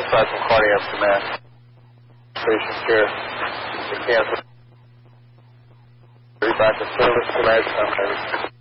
aside from cardiac command. Patient care. The cancer. Back to service tonight.